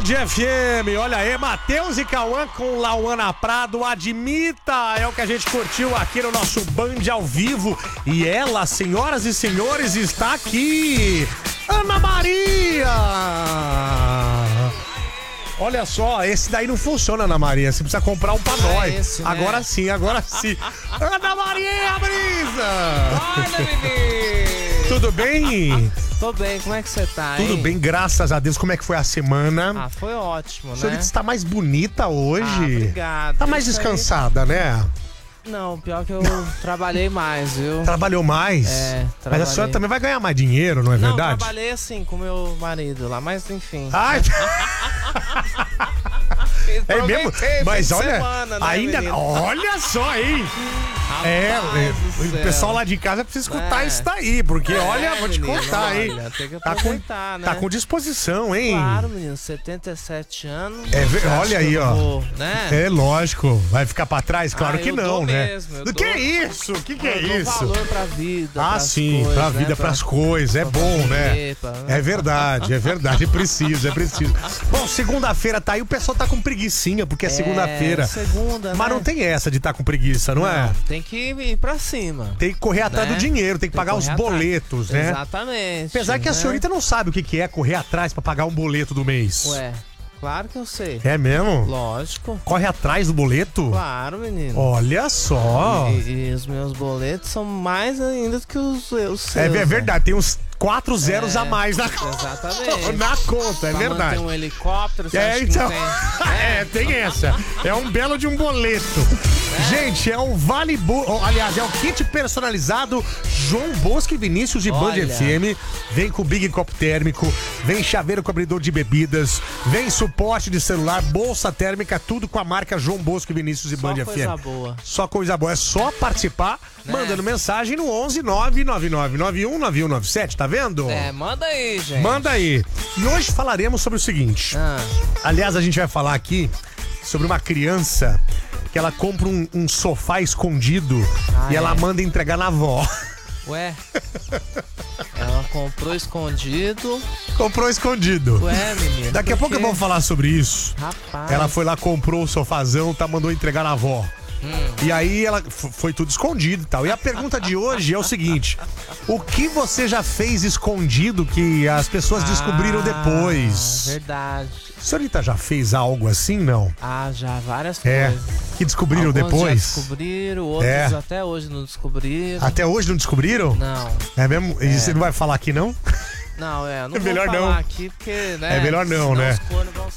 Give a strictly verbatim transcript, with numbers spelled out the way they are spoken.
F M, olha aí, Matheus e Cauã com Lauana Prado, Admita, é o que a gente curtiu aqui no nosso Band ao vivo. E ela, senhoras e senhores, está aqui, Ana Maria! Olha só, esse daí não funciona, Ana Maria, você precisa comprar um pra nós. É esse, né? Agora sim, agora sim. Ana Maria Brisa! Olha, menino! Tudo bem? Tô bem, como é que você tá, Tudo hein? bem, graças a Deus. Como é que foi a semana? Ah, foi ótimo, A né? senhorita está mais bonita hoje. Ah, obrigado. Tá mais Isso aí- descansada, né? Não, pior que eu trabalhei mais, viu? Trabalhou mais? É, Mas a trabalhei. senhora também vai ganhar mais dinheiro, não é Não, verdade? trabalhei assim com meu marido lá, mas enfim. Ai, é mesmo? Aproveitei, Mas fim de olha, semana, né, ainda. menino? Olha só aí! Rapaz É, do o céu. pessoal lá de casa precisa escutar É. isso daí, porque É, olha, vou te menino, contar, hein? olha, tem que Tá com, aproveitar, né? tá com disposição, hein? Claro, menino, setenta e sete anos. É ver- Você acha olha que aí, eu ó. vou, né? É lógico, vai ficar pra trás? Claro Ah, que eu não, dou né? mesmo, eu Do dou- que é isso? O que, que é Eu dou isso? valor pra vida. Ah, pras sim, coisas, pra né? vida, pras coisas, é pra bom, né? viver, pra- É verdade, é verdade, é preciso, é preciso. Bom, segunda-feira tá aí, o pessoal tá com preguicinha, porque é, segunda-feira. Segunda, Mas né? não tem essa de estar tá com preguiça, não, é? Não, tem que ir pra cima. Tem que correr atrás né? do dinheiro, tem que pagar os correr atrás. boletos, né? Exatamente. Apesar que a né? senhorita não sabe o que que é correr atrás pra pagar um boleto do mês. Ué, claro que eu sei. É mesmo? Lógico. Corre atrás do boleto? Claro, menino. Olha só. E, e os meus boletos são mais ainda do que os, os seus. É, é né? verdade, tem uns quatro zeros É, a mais na, Exatamente. na conta, é Pra verdade. manter um helicóptero, você É, acha então. que não tem? É, tem essa. É um belo de um boleto. Gente, é o Vale Bo... oh, aliás, é o kit personalizado João Bosco e Vinícius de Band Olha. F M. Vem com Big Copo Térmico, vem chaveiro com abridor de bebidas, vem suporte de celular, bolsa térmica, tudo com a marca João Bosco e Vinícius de Só Band F coisa M. boa. Só coisa boa. É só participar, Né? mandando mensagem no onze nove nove nove nove um nove um nove sete, tá vendo? É, manda aí, gente. Manda aí. E hoje falaremos sobre o seguinte. Ah, Aliás, a gente vai falar aqui sobre uma criança que ela compra um, um sofá escondido Ah, e ela é? manda entregar na avó. ué. Ela comprou escondido. Comprou escondido. Ué, menino. Daqui a por pouco quê? vamos falar sobre isso. Rapaz. Ela foi lá, comprou o sofazão, tá, mandou entregar na avó. Hum. E aí ela f- foi tudo escondido e tal. E a pergunta de hoje é o seguinte: o que você já fez escondido que as pessoas descobriram Ah, depois? Verdade. A senhorita já fez algo assim, não? Ah, já várias É. coisas. Que descobriram Alguns depois? já descobriram, outros É. até hoje não descobriram. Até hoje não descobriram? Não. É mesmo? E você não vai falar aqui, não? Não, é, não É vou melhor falar não. aqui porque, né? É melhor não, senão né? os cornos vão